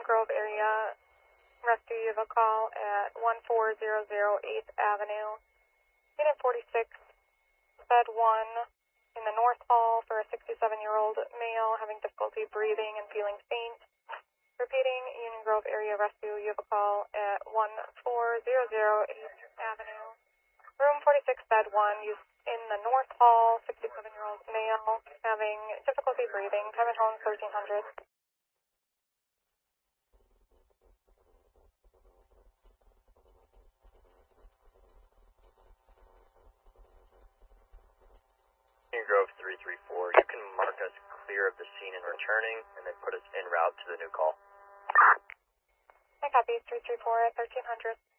Grove area. Rescue, you have a call at 14008th Avenue. Unit 46, bed 1 in the North Hall for a 67-year-old male having difficulty breathing and feeling faint. Repeating, Union Grove area rescue, you have a call at 14008th Avenue. Room 46, bed 1, used in the North Hall, 67-year-old male having difficulty breathing. Time at home 1300. Union Grove 334, you can mark us clear of the scene and returning, and then put us en route to the new call. I copy 334 at 1300.